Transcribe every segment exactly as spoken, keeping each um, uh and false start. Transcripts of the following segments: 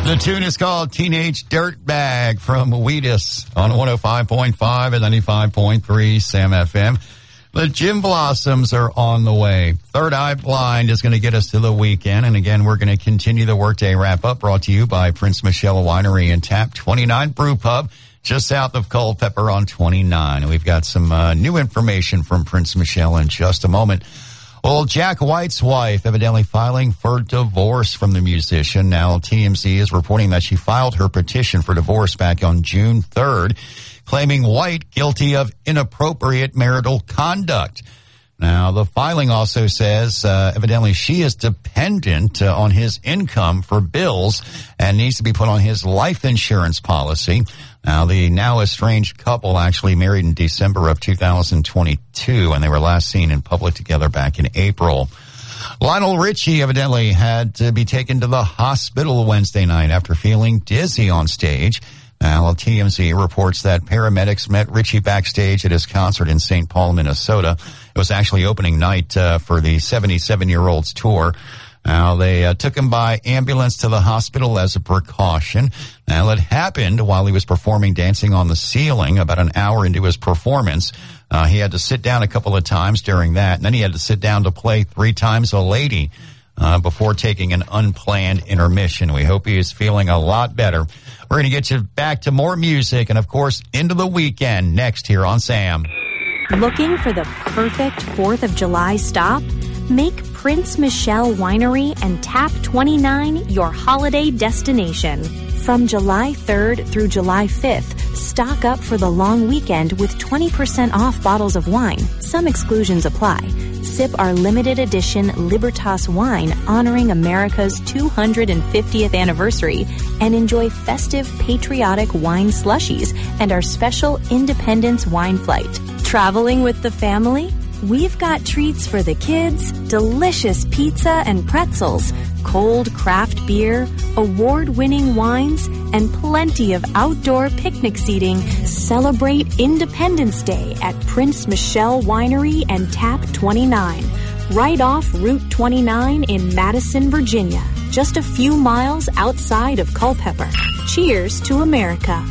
The tune is called Teenage Dirtbag from Wheatus on one oh five point five and ninety-five point three Sam F M. The Gin Blossoms are on the way. Third Eye Blind is going to get us to the weekend. And again, we're going to continue the workday wrap-up brought to you by Prince Michelle Winery and Tap twenty-nine Brew Pub just south of Culpeper on twenty-nine. And we've got some uh, new information from Prince Michelle in just a moment. Well, Jack White's wife evidently filing for divorce from the musician. Now, T M Z is reporting that she filed her petition for divorce back on June third, claiming White guilty of inappropriate marital conduct. Now, the filing also says uh, evidently she is dependent uh, on his income for bills and needs to be put on his life insurance policy. Now, the now estranged couple actually married in December of two thousand twenty-two, and they were last seen in public together back in April. Lionel Richie evidently had to be taken to the hospital Wednesday night after feeling dizzy on stage. Now, T M Z reports that paramedics met Richie backstage at his concert in Saint Paul, Minnesota. It was actually opening night uh, for the seventy-seven-year-old's tour. Now, they uh, took him by ambulance to the hospital as a precaution. Now, it happened while he was performing Dancing on the Ceiling about an hour into his performance. Uh, he had to sit down a couple of times during that, and then he had to sit down to play Three Times a Lady uh, before taking an unplanned intermission. We hope he is feeling a lot better. We're going to get you back to more music and, of course, into the weekend next here on Sam. Looking for the perfect fourth of July stop? Make Prince Michelle Winery and Tap twenty-nine your holiday destination. From July third through July fifth, stock up for the long weekend with twenty percent off bottles of wine. Some exclusions apply. Sip our limited edition Libertas wine honoring America's two hundred fiftieth anniversary and enjoy festive patriotic wine slushies and our special Independence wine flight. Traveling with the family? We've got treats for the kids, delicious pizza and pretzels, cold craft beer, award-winning wines, and plenty of outdoor picnic seating. Celebrate Independence Day at Prince Michelle Winery and Tap twenty-nine, right off Route twenty-nine in Madison, Virginia, just a few miles outside of Culpeper. Cheers to America.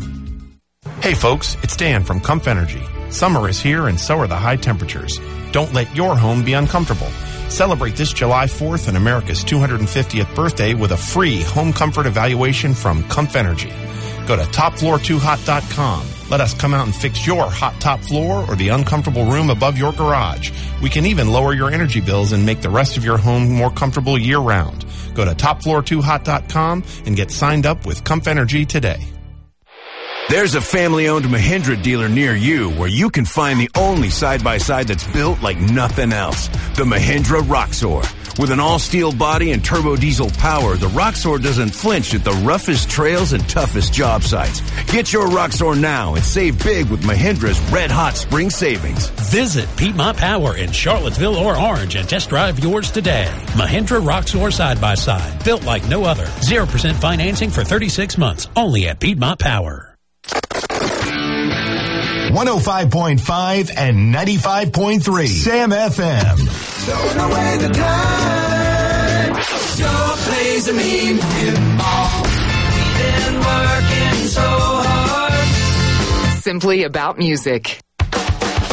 Hey folks, it's Dan from Comf Energy. Summer is here and so are the high temperatures. Don't let your home be uncomfortable. Celebrate this July fourth and America's two hundred fiftieth birthday with a free home comfort evaluation from Comf Energy. Go to top floor two hot dot com. Let us come out and fix your hot top floor or the uncomfortable room above your garage. We can even lower your energy bills and make the rest of your home more comfortable year-round. Go to top floor two hot dot com and get signed up with Comf Energy today. There's a family-owned Mahindra dealer near you where you can find the only side-by-side that's built like nothing else. The Mahindra Roxor. With an all-steel body and turbo diesel power, the Roxor doesn't flinch at the roughest trails and toughest job sites. Get your Roxor now and save big with Mahindra's red-hot spring savings. Visit Piedmont Power in Charlottesville or Orange and test drive yours today. Mahindra Roxor side-by-side. Built like no other. zero percent financing for thirty-six months. Only at Piedmont Power. one oh five point five and ninety-five point three Sam F M. Don't away the time. Joe plays a mean pinball. We've been working so hard. Simply about music.